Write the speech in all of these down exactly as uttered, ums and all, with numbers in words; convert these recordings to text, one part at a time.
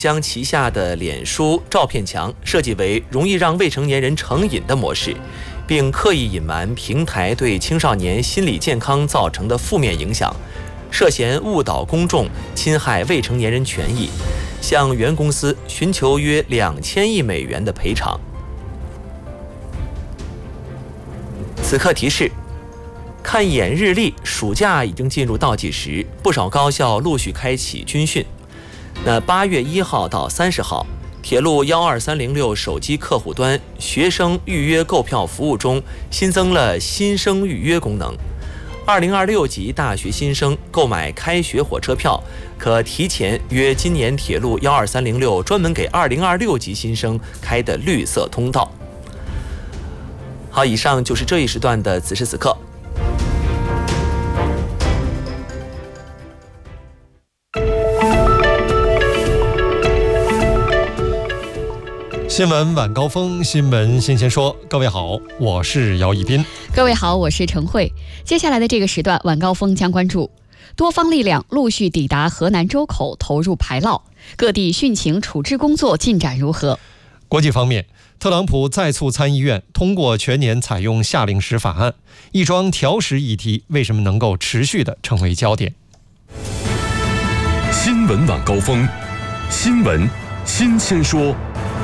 将旗下的脸书照片墙设计为容易让未成年人成瘾的模式，并刻意隐瞒平台对青少年心理健康造成的负面影响，涉嫌误导公众、侵害未成年人权益，向原公司寻求约两千亿美元的赔偿。此刻提示：看一眼日历，暑假已经进入倒计时，不少高校陆续开启军训。那八月一号到三十号，铁路幺二三零六手机客户端学生预约购票服务中新增了新生预约功能。二零二六级大学新生购买开学火车票，可提前约今年铁路幺二三零六专门给二零二六级新生开的绿色通道。好，以上就是这一时段的此时此刻。 新闻晚高峰，新闻新鲜说。各位好，我是姚一斌。 各位好，我是陈慧。接下来的这个时段，晚高峰将关注多方力量陆续抵达河南周口投入排涝，各地汛情处置工作进展如何？ 国际方面，特朗普再促参议院通过全年采用夏令时法案，一桩调时议题为什么能够持续地成为焦点？ 新闻晚高峰，新闻新鲜说。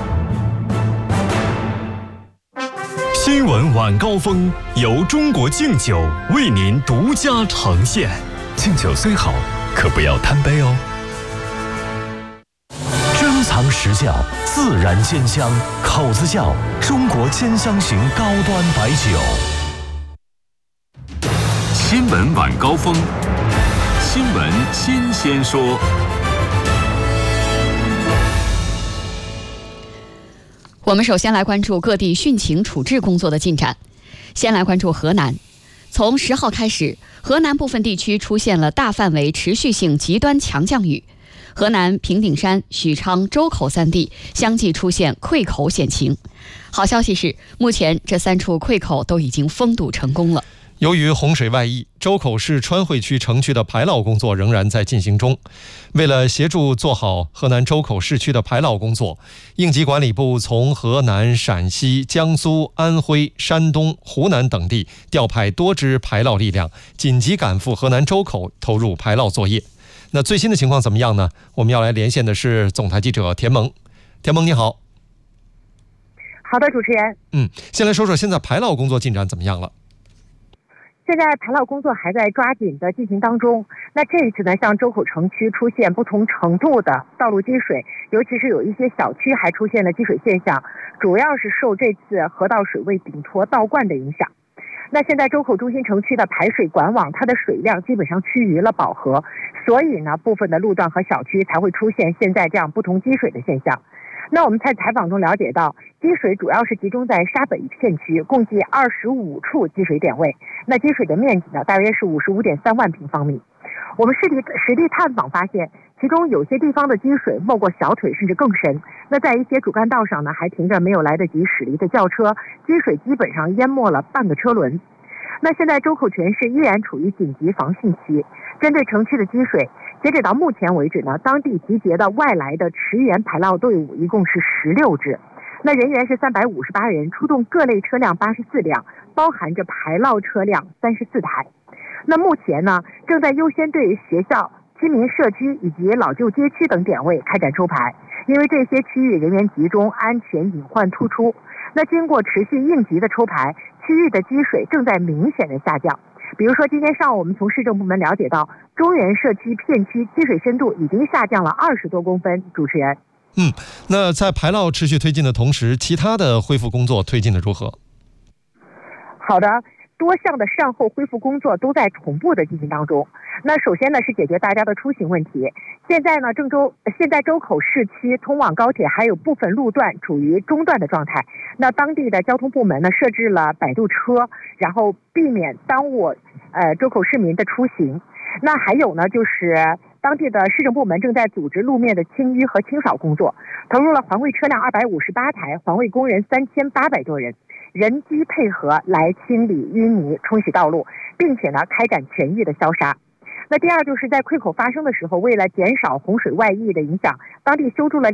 新闻晚高峰由中国敬酒为您独家呈现。敬酒虽好，可不要贪杯哦。珍藏实窖，自然鲜香，口子窖中国兼香型高端白酒。新闻晚高峰，新闻新鲜说。 我们首先来关注各地汛情处置工作的进展。先来关注河南，从十号开始，河南部分地区出现了大范围持续性极端强降雨。河南平顶山、许昌、周口三地相继出现溃口险情。好消息是，目前这三处溃口都已经封堵成功了。 由于洪水外溢，周口市川汇区城区的排涝工作仍然在进行中。为了协助做好河南周口市区的排涝工作，应急管理部从河南、陕西、江苏、安徽、山东、湖南等地调派多支排涝力量，紧急赶赴河南周口投入排涝作业。那最新的情况怎么样呢？我们要来连线的是总台记者田萌。田萌你好。 好的，主持人。 嗯，先来说说现在排涝工作进展怎么样了？ 现在排涝工作还在抓紧的进行当中。那这一次呢，像周口城区出现不同程度的道路积水，尤其是有一些小区还出现了积水现象，主要是受这次河道水位顶脱倒灌的影响。那现在周口中心城区的排水管网，它的水量基本上趋于了饱和，所以呢，部分的路段和小区才会出现现在这样不同积水的现象。那我们在采访中了解到，积水主要是集中在沙北片区，共计二十五处积水点位。那积水的面积呢，大约是五十五点三万平方米。我们实地实地探访发现，其中有些地方的积水没过小腿，甚至更深。那在一些主干道上呢，还停着没有来得及驶离的轿车，积水基本上淹没了半个车轮。那现在周口全市依然处于紧急防汛期，针对城区的积水，截止到目前为止呢，当地集结的外来的驰援排涝队伍一共是十六支，那人员是三百五十八人，出动各类车辆八十四辆，包含着排涝车辆三十四台。那目前呢，正在优先对学校、居民社区以及老旧街区等点位开展抽排，因为这些区域人员集中，安全隐患突出。那经过持续应急的抽排，区域的积水正在明显的下降。比如说今天上午我们从市政部门了解到，中原社区片区积水深度已经下降了二十多公分。主持人， 嗯，那在排涝持续推进的同时，其他的恢复工作推进的如何？ 好的，多项的善后恢复工作都在同步的进行当中。那首先呢是解决大家的出行问题。现在呢，郑州现在周口市区通往高铁还有部分路段处于中断的状态。那当地的交通部门呢设置了摆渡车，然后避免耽误呃周口市民的出行。那还有呢，就是当地的市政部门正在组织路面的清淤和清扫工作，投入了环卫车辆二百五十八台，环卫工人三千八百多人，人机配合来清理淤泥、冲洗道路，并且呢开展全域的消杀。那第二就是在溃口发生的时候，为了减少洪水外溢的影响，当地修筑了